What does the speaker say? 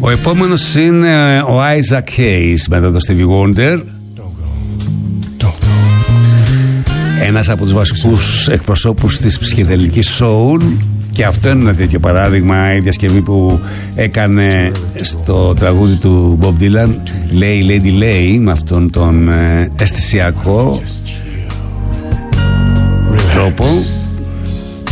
Ο επόμενος είναι ο Isaac Hayes μετά το Stevie Wonder. Ένας από τους βασικούς εκπροσώπους της ψυχεδελικής soul. Και αυτό είναι ένα τέτοιο παράδειγμα, η διασκευή που έκανε στο τραγούδι του Bob Dylan, Lay Lady Lay, με αυτόν τον αισθησιακό τρόπο.